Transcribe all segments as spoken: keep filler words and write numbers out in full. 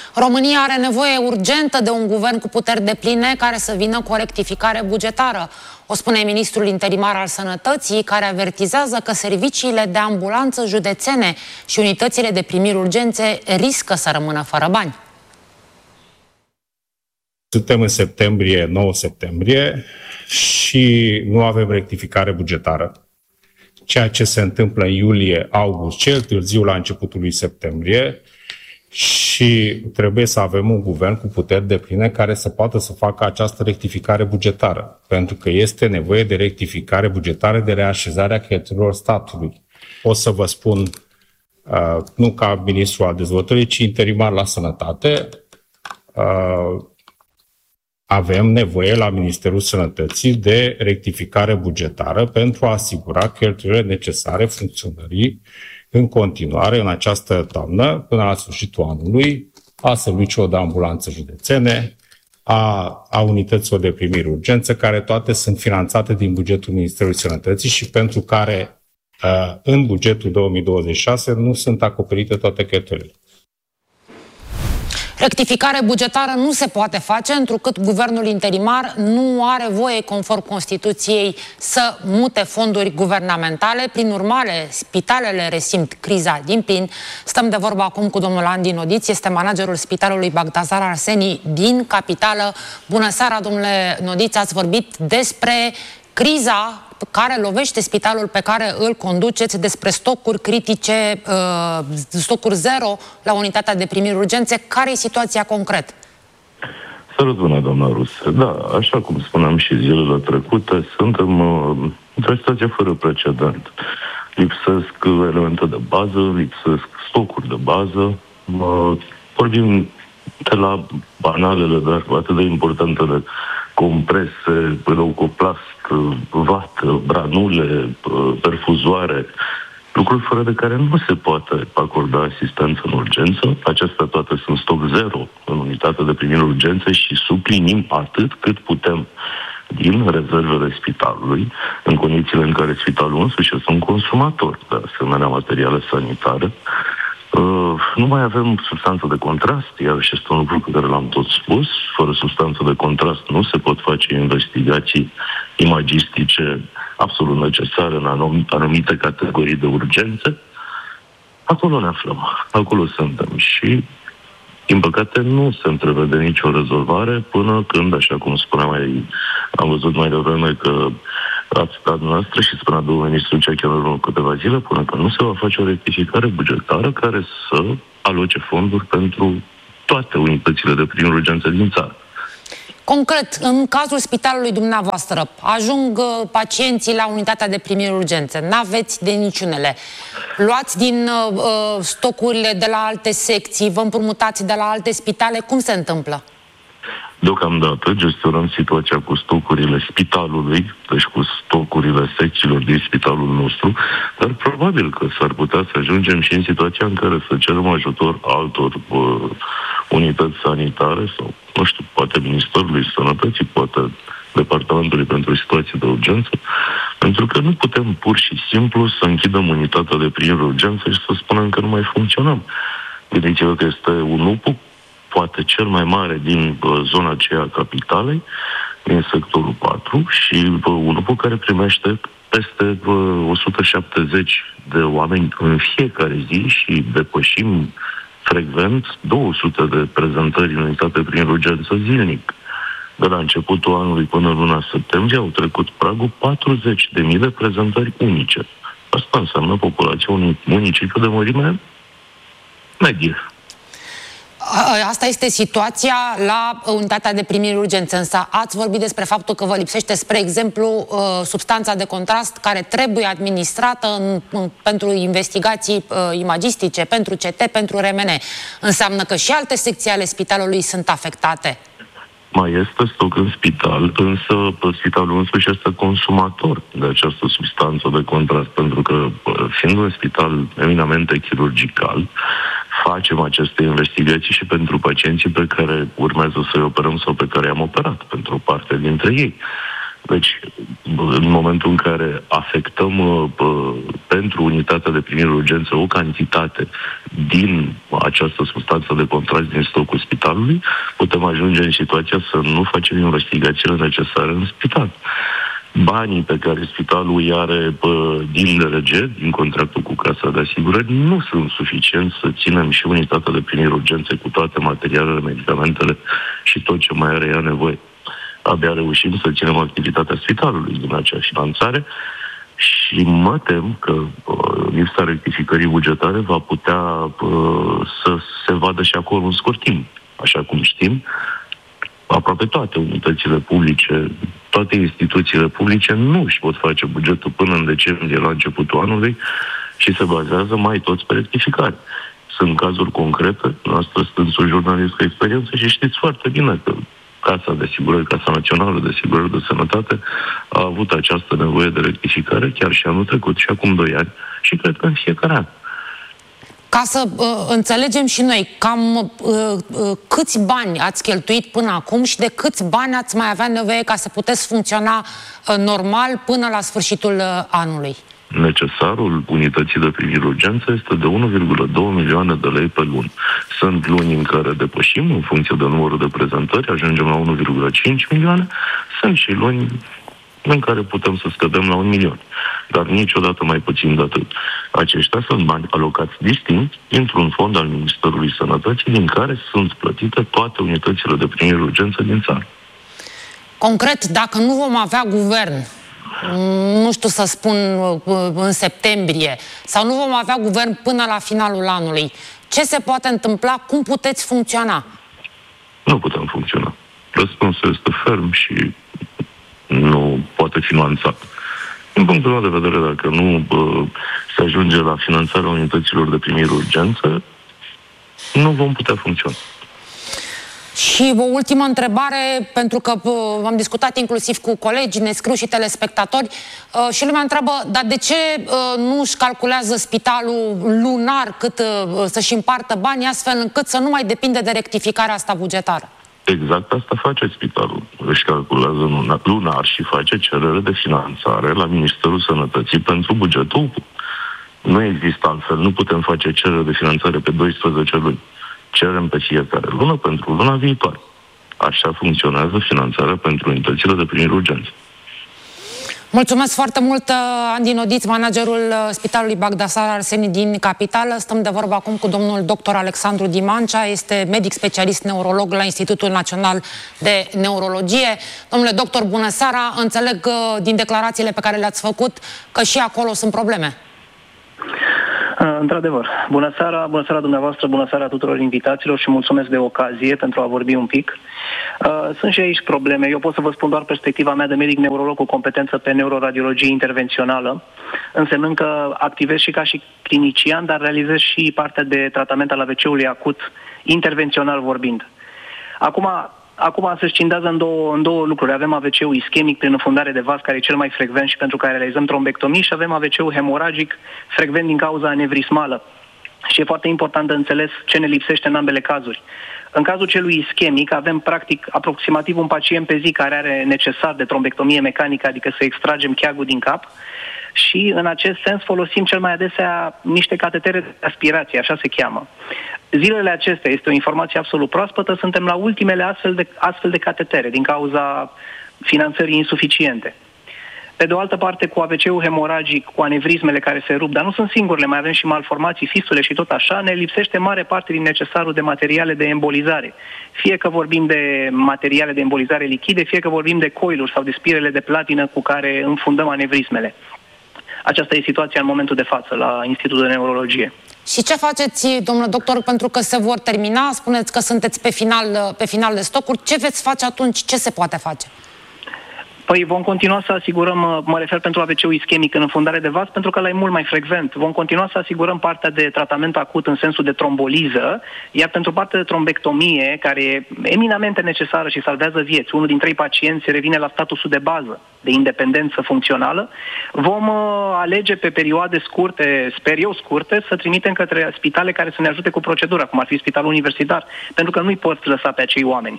România are nevoie urgentă de un guvern cu puteri depline care să vină cu o rectificare bugetară. O spune ministrul interimar al Sănătății, care avertizează că serviciile de ambulanță județene și unitățile de primiri urgențe riscă să rămână fără bani. Suntem în septembrie, nouă septembrie, și nu avem rectificare bugetară. Ceea ce se întâmplă în iulie, august, cel târziu la începutul lui septembrie, și trebuie să avem un guvern cu puteri depline care să poată să facă această rectificare bugetară, pentru că este nevoie de rectificare bugetară, de reașezarea cheltuielilor statului. O să vă spun, uh, nu ca ministru al dezvoltării, ci interimar la sănătate, uh, avem nevoie la Ministerul Sănătății de rectificare bugetară pentru a asigura cheltuielile necesare funcționării în continuare în această toamnă, până la sfârșitul anului, a serviciilor de ambulanță județene, a, a unităților de primiri urgență, care toate sunt finanțate din bugetul Ministerului Sănătății și pentru care în bugetul două mii douăzeci și șase nu sunt acoperite toate cheltuielile. Rectificare bugetară nu se poate face întrucât guvernul interimar nu are voie, conform Constituției, să mute fonduri guvernamentale. Prin urmare, spitalele resimt criza din plin. Stăm de vorbă acum cu domnul Andy Nodiț, este managerul Spitalului Bagdasar Arsenii din capitală. Bună seara, domnule Nodiț, ați vorbit despre criza care lovește spitalul pe care îl conduceți, despre stocuri critice, stocuri zero la unitatea de primiri urgențe. Care e situația concret? Să răzbună, doamna Ruse. Da, așa cum spuneam și zilele trecute, suntem uh, într-o situație fără precedent. Lipsesc elemente de bază, lipsesc stocuri de bază. Uh, vorbim de la banalele, dar atât de importante de comprese, leucoplast, vată, branule, perfuzoare, lucruri fără de care nu se poate acorda asistență în urgență. Acestea toate sunt stoc zero în unitatea de primiri urgențe și suplinim atât cât putem din rezervele spitalului, în condițiile în care spitalul însuși este un consumator de asemenea materiale sanitare. Uh, nu mai avem substanță de contrast, iarăși este un lucru pe care l-am tot spus. Fără substanță de contrast nu se pot face investigații imagistice absolut necesare în anumite categorii de urgențe. Acolo ne aflăm, acolo suntem și, din păcate, nu se întrevede nicio rezolvare până când, așa cum spuneam mai, am văzut mai devreme că ați stat noastră și spunea domnul ministru Ceachea în urmă câteva zile, până că nu se va face o rectificare bugetară care să aloce fonduri pentru toate unitățile de primiri urgențe din țară. Concret, în cazul spitalului dumneavoastră, ajung uh, pacienții la unitatea de primiri urgențe, n-aveți de niciunele, luați din uh, stocurile de la alte secții, vă împrumutați de la alte spitale, cum se întâmplă? Deocamdată gestionăm situația cu stocurile spitalului, deci cu stocurile secțiilor din spitalul nostru, dar probabil că s-ar putea să ajungem și în situația în care să cerem ajutor altor uh, unități sanitare sau, nu știu, poate Ministerului Sănătății, poate Departamentului pentru situații de urgență, pentru că nu putem pur și simplu să închidem unitatea de primiri urgență și să spunem că nu mai funcționăm. Gândiți-vă că este un U P U, poate cel mai mare din uh, zona aceea a capitalei, din sectorul patru, și uh, un U P U care primește peste uh, o sută șaptezeci de oameni în fiecare zi și depășim frecvent două sute de prezentări în unitate prin urgență zilnic. De la începutul anului până luna septembrie au trecut pragul patruzeci de mii de prezentări unice. Asta înseamnă populația unui municipiu de mărime medie. Asta este situația la unitatea de primiri urgențe, însă ați vorbit despre faptul că vă lipsește, spre exemplu, substanța de contrast care trebuie administrată în, în, pentru investigații uh, imagistice, pentru C T, pentru R M N. Înseamnă că și alte secții ale spitalului sunt afectate? Mai este stoc în spital, însă spitalul însuși este consumator de această substanță de contrast, pentru că, fiind un spital eminamente chirurgical, facem aceste investigații și pentru pacienții pe care urmează să-i operăm sau pe care i-am operat, pentru o parte dintre ei. Deci, în momentul în care afectăm uh, pentru unitatea de primire urgență o cantitate din această substanță de contrast din stocul spitalului, putem ajunge în situația să nu facem investigațiile necesare în spital. Banii pe care spitalul îi are pă, din D R G, din contractul cu Casa de Asigurări, nu sunt suficienți să ținem și unitatea de primire urgențe cu toate materialele, medicamentele și tot ce mai are ea nevoie. Abia reușim să ținem activitatea spitalului din acea finanțare și mă tem că uh, lipsa rectificării bugetare va putea uh, să se vadă și acolo în scurt timp. Așa cum știm, aproape toate unitățile publice, toate instituțiile publice nu își pot face bugetul până în decembrie, la începutul anului, și se bazează mai toți pe rectificare. Sunt cazuri concrete, noastră sunteți un jurnalist cu experiență și știți foarte bine că Casa de Asigurări, Casa Națională de Asigurări de Sănătate a avut această nevoie de rectificare chiar și anul trecut și acum doi ani și cred că în fiecare an. Ca să uh, înțelegem și noi, cam uh, uh, câți bani ați cheltuit până acum și de câți bani ați mai avea nevoie ca să puteți funcționa uh, normal până la sfârșitul uh, anului? Necesarul unității de primire urgență este de unu virgulă doi milioane de lei pe lună. Sunt luni în care depășim, în funcție de numărul de prezentări, ajungem la unu virgulă cinci milioane, sunt și luni în care putem să scădem la un milion. Dar niciodată mai puțin de atât. Aceștia sunt bani alocați distinct într-un fond al Ministerului Sănătății, din care sunt plătite toate unitățile de primire urgență din țară. Concret, dacă nu vom avea guvern, nu știu să spun în septembrie, sau nu vom avea guvern până la finalul anului, ce se poate întâmpla? Cum puteți funcționa? Nu putem funcționa. Răspunsul este ferm și nu poate fi nuanțat. Din punctul meu de vedere, dacă nu bă, se ajunge la finanțarea unităților de primire urgență, nu vom putea funcționa. Și o ultimă întrebare, pentru că uh, am discutat inclusiv cu colegi, ne scriu și telespectatori, uh, și lumea întreabă, dar de ce uh, nu își calculează spitalul lunar cât uh, să-și împartă banii, astfel încât să nu mai depinde de rectificarea asta bugetară? Exact asta face spitalul. Își calculează lunar și face cerere de finanțare la Ministerul Sănătății pentru bugetul. Nu există altfel. Nu putem face cerere de finanțare pe doisprezece luni. Cerem pe fiecare lună pentru luna viitoare. Așa funcționează finanțarea pentru unitățile de primire urgență. Mulțumesc foarte mult, Andi Nodiț, managerul Spitalului Bagdasar Arseni din Capitală. Stăm de vorbă acum cu domnul doctor Alexandru Dimancea, este medic specialist neurolog la Institutul Național de Neurologie. Domnule doctor, bună seara! Înțeleg din declarațiile pe care le-ați făcut că și acolo sunt probleme. Într-adevăr. Bună seara, bună seara dumneavoastră, bună seara tuturor invitaților și mulțumesc de ocazie pentru a vorbi un pic. Sunt și aici probleme. Eu pot să vă spun doar perspectiva mea de medic neurolog cu competență pe neuroradiologie intervențională, însemnând că activez și ca și clinician, dar realizez și partea de tratament al A V C-ului acut, intervențional vorbind. Acum, Acum se scindează în două, în două lucruri. Avem A V C-ul ischemic prin înfundare de vas, care e cel mai frecvent și pentru care realizăm trombectomii, și avem A V C-ul hemoragic, frecvent din cauza anevrismală. Și e foarte important de înțeles ce ne lipsește în ambele cazuri. În cazul celui ischemic avem practic aproximativ un pacient pe zi care are necesar de trombectomie mecanică, adică să extragem cheagul din cap, și în acest sens folosim cel mai adesea niște catetere de aspirație, așa se cheamă. Zilele acestea, este o informație absolut proaspătă, suntem la ultimele astfel de, astfel de catetere din cauza finanțării insuficiente. Pe de o altă parte, cu A V C-ul hemoragic, cu anevrismele care se rup, dar nu sunt singurele, mai avem și malformații, fistule și tot așa, ne lipsește mare parte din necesarul de materiale de embolizare. Fie că vorbim de materiale de embolizare lichide, fie că vorbim de coiluri sau de spirele de platină cu care înfundăm anevrismele. Aceasta e situația în momentul de față la Institutul de Neurologie. Și ce faceți, domnule doctor, pentru că se vor termina? Spuneți că sunteți pe final, pe final de stocuri. Ce veți face atunci? Ce se poate face? Păi vom continua să asigurăm, mă refer pentru A V C-ul ischemic în înfundare de vas, pentru că ăla e mult mai frecvent. Vom continua să asigurăm partea de tratament acut în sensul de tromboliză, iar pentru partea de trombectomie, care e eminamente necesară și salvează vieți, unul din trei pacienți revine la statusul de bază de independență funcțională, vom uh, alege pe perioade scurte, sper eu scurte, să trimitem către spitale care să ne ajute cu procedura, cum ar fi spitalul universitar, pentru că nu-i poți lăsa pe acei oameni.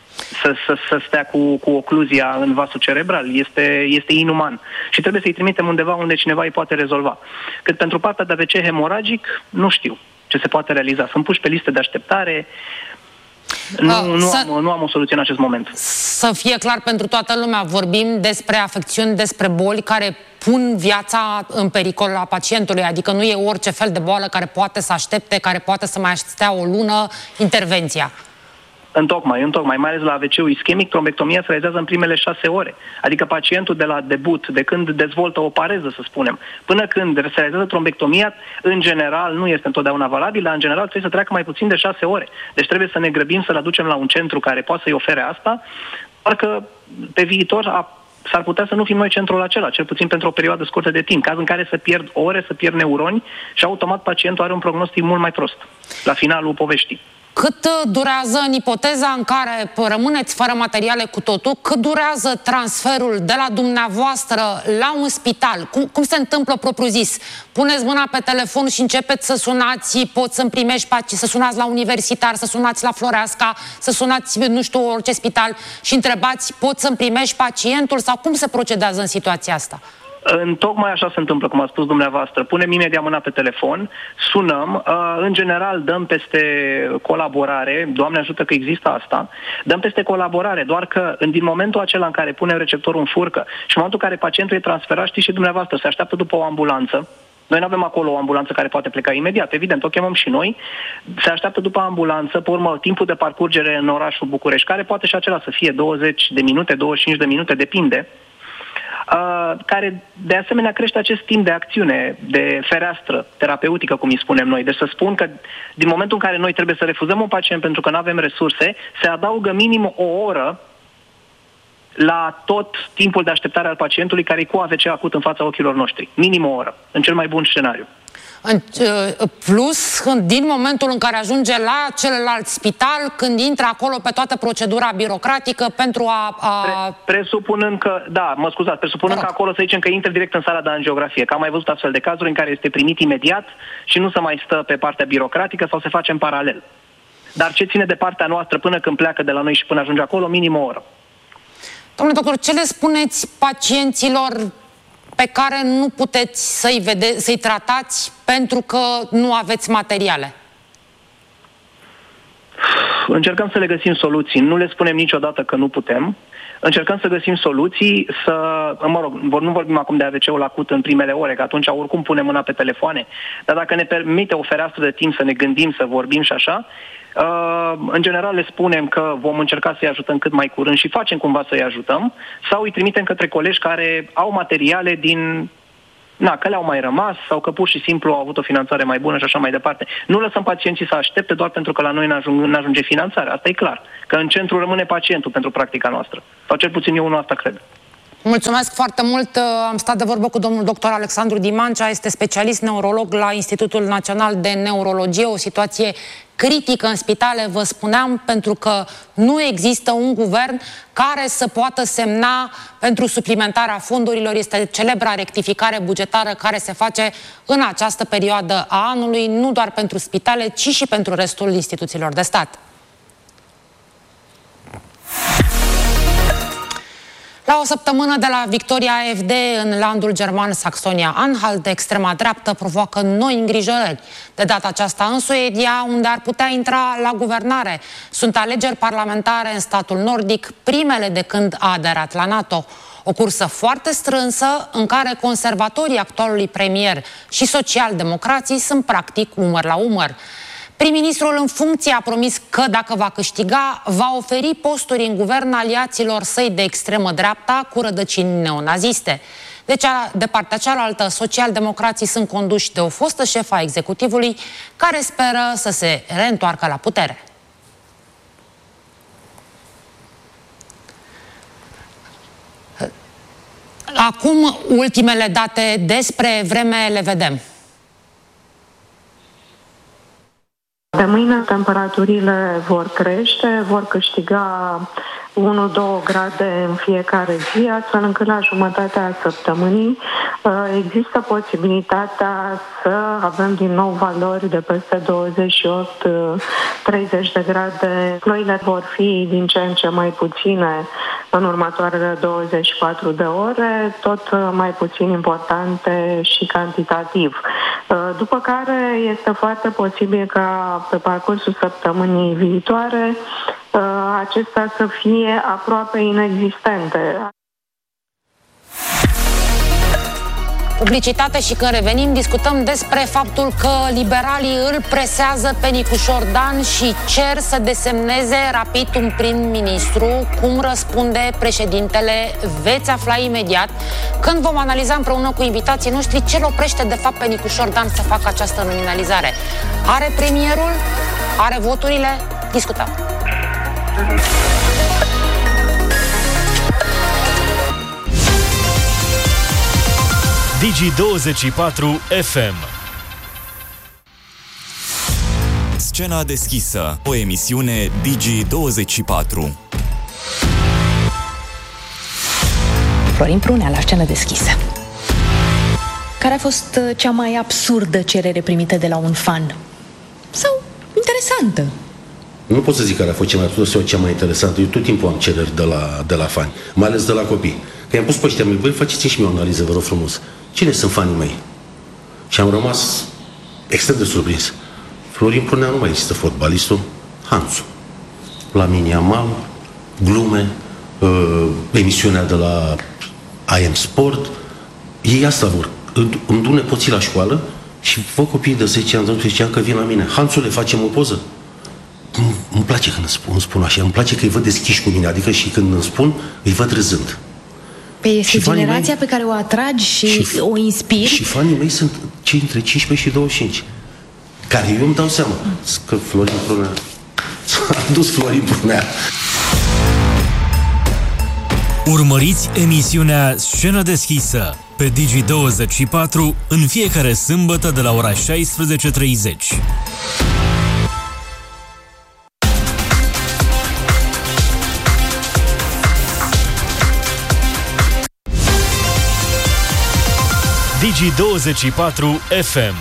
să, să, să stea cu, cu ocluzia în vasul cerebral. Este, este inuman. Și trebuie să-i trimitem undeva unde cineva îi poate rezolva. Cât pentru partea de A V C hemoragic, nu știu ce se poate realiza. Sunt puși pe liste de așteptare. Nu, uh, nu, să, am, nu am o soluție în acest moment. Să fie clar pentru toată lumea, vorbim despre afecțiuni, despre boli care pun viața în pericol a pacientului, adică nu e orice fel de boală care poate să aștepte, care poate să mai stea o lună intervenția. Întocmai, întocmai, mai ales la A V C-ul ischemic, trombectomia se realizează în primele șase ore. Adică pacientul de la debut, de când dezvoltă o pareză, să spunem, până când se realizează trombectomia, în general, nu este întotdeauna valabilă, în general trebuie să treacă mai puțin de șase ore. Deci trebuie să ne grăbim să-l aducem la un centru care poate să-i ofere asta, parcă pe viitor a s-ar putea să nu fim noi centrul acela, cel puțin pentru o perioadă scurtă de timp, caz în care să pierd ore, să pierd neuroni și automat pacientul are un prognostic mult mai prost la finalul poveștii. Cât durează, în ipoteza în care rămâneți fără materiale cu totul, cât durează transferul de la dumneavoastră la un spital? Cum, cum se întâmplă propriu-zis? Puneți mâna pe telefon și începeți să sunați, poți să-mi primești, să sunați la universitar, să sunați la Floreasca, să sunați, nu știu, orice spital și întrebați, poți să-mi primești pacientul sau cum se procedează în situația asta? În tocmai așa se întâmplă, cum a spus dumneavoastră. Punem imediat mâna pe telefon, sunăm, în general dăm peste colaborare, Doamne ajută că există asta, dăm peste colaborare, doar că din momentul acela în care punem receptorul în furcă și în momentul în care pacientul e transferat, știți și dumneavoastră, se așteaptă după o ambulanță. Noi nu avem acolo o ambulanță care poate pleca imediat, evident, o chemăm și noi. Se așteaptă după ambulanță, pe urmă, timpul de parcurgere în orașul București, care poate și acela să fie douăzeci de minute, douăzeci și cinci de minute, depinde. Uh, care de asemenea crește acest timp de acțiune, de fereastră terapeutică, cum îi spunem noi. Deci să spun că din momentul în care noi trebuie să refuzăm un pacient pentru că nu avem resurse, se adaugă minim o oră la tot timpul de așteptare al pacientului care e cu A V C acut în fața ochilor noștri. Minim o oră, în cel mai bun scenariu. În plus, din momentul în care ajunge la celălalt spital, când intră acolo pe toată procedura birocratică pentru a... a... Pre, presupunând că, da, mă scuzați, presupunând că acolo să zicem că intră direct în sala de angiografie, că am mai văzut astfel de cazuri în care este primit imediat și nu se mai stă pe partea birocratică sau se face în paralel. Dar ce ține de partea noastră până când pleacă de la noi și până ajunge acolo, minim o oră. Domnule doctor, ce le spuneți pacienților pe care nu puteți să-i vede, să-i tratați pentru că nu aveți materiale? Încercăm să le găsim soluții. Nu le spunem niciodată că nu putem. Încercăm să găsim soluții, să, mă rog, nu vorbim acum de A V C-ul acut în primele ore, că atunci oricum punem mâna pe telefoane, dar dacă ne permite o fereastră de timp să ne gândim, să vorbim și așa, uh, în general le spunem că vom încerca să-i ajutăm cât mai curând și facem cumva să-i ajutăm, sau îi trimitem către colegi care au materiale din... Na, că le-au mai rămas sau că pur și simplu au avut o finanțare mai bună și așa mai departe. Nu lăsăm pacienții să aștepte doar pentru că la noi nu ajunge finanțarea. Asta e clar. Că în centru rămâne pacientul pentru practica noastră. Sau cel puțin eu nu asta cred. Mulțumesc foarte mult. Am stat de vorbă cu domnul doctor Alexandru Dimancea, este specialist neurolog la Institutul Național de Neurologie, o situație critică în spitale, vă spuneam, pentru că nu există un guvern care să poată semna pentru suplimentarea fondurilor. Este celebra rectificare bugetară care se face în această perioadă a anului, nu doar pentru spitale, ci și pentru restul instituțiilor de stat. La o săptămână de la victoria A F D în landul german Saxonia-Anhalt, de extrema dreaptă provoacă noi îngrijorări. De data aceasta în Suedia, unde ar putea intra la guvernare. Sunt alegeri parlamentare în statul nordic, primele de când a aderat la NATO. O cursă foarte strânsă în care conservatorii actualului premier și socialdemocrații sunt practic umăr la umăr. Prim-ministrul în funcție a promis că, dacă va câștiga, va oferi posturi în guvern aliaților săi de extremă dreapta cu rădăcini neonaziste. De, cea, de partea cealaltă, socialdemocrații sunt conduși de o fostă șefă a executivului care speră să se reîntoarcă la putere. Acum, ultimele date despre vreme le vedem. De mâine temperaturile vor crește, vor câștiga unu două grade în fiecare zi, astfel încât la jumătatea săptămânii există posibilitatea să avem din nou valori de peste douăzeci și opt treizeci de grade. Ploile vor fi din ce în ce mai puține în următoarele douăzeci și patru de ore, tot mai puțin importante și cantitativ. După care este foarte posibil ca pe parcursul săptămânii viitoare acestea să fie aproape inexistente. Publicitate și când revenim discutăm despre faptul că liberalii îl presează pe Nicușor Dan și cer să desemneze rapid un prim-ministru. Cum răspunde președintele? Veți afla imediat când vom analiza împreună cu invitații noștri ce îl oprește de fapt pe Nicușor Dan să facă această nominalizare. Are premierul? Are voturile? Discutăm. Digi douăzeci și patru F M. Scena deschisă, o emisiune Digi douăzeci și patru. Florin Prunea la Scenă deschisă. Care a fost cea mai absurdă cerere primită de la un fan? Sau interesantă? Nu pot să zic care a fost cea mai absurdă sau cea mai interesantă. Eu tot timpul am cereri de la, de la fani, mai ales de la copii. Că i-am pus pe ăștia mei, băi, faceți-mi și mie o analiză, vă rog frumos. Cine sunt fanii mei? Și am rămas extrem de surprins. Florin Prunea nu mai există, fotbalistul, Hanțu. Lamin Yamal, glume, uh, emisiunea de la I Am Sport. Ei asta vor. Îmi duc nepoții la școală și vă copiii de zece ani, de doisprezece ani că vin la mine. Hanțu, le facem o poză? Îmi place când îmi spun, îmi spun așa, îmi place că îi văd deschiși cu mine, adică și când îmi spun, îi văd râzând. Păi este generația mei, pe care o atragi și, și o inspiri? Și fanii mei sunt cei între cincisprezece și douăzeci și cinci, care eu îmi dau seama că Florin Prunea s-a dus Florin Prunea. Urmăriți emisiunea Scenă deschisă pe Digi douăzeci și patru în fiecare sâmbătă de la ora șaisprezece treizeci. Digi douăzeci și patru F M.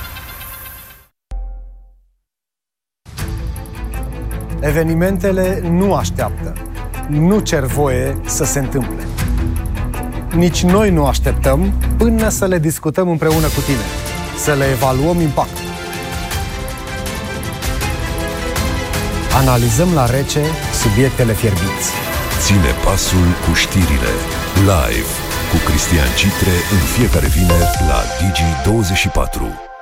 Evenimentele nu așteaptă, nu cer voie să se întâmple. Nici noi nu așteptăm până să le discutăm împreună cu tine, să le evaluăm impactul. Analizăm la rece subiectele fierbinți. Ține pasul cu știrile live cu Cristian Citre în fiecare vineri la Digi douăzeci și patru.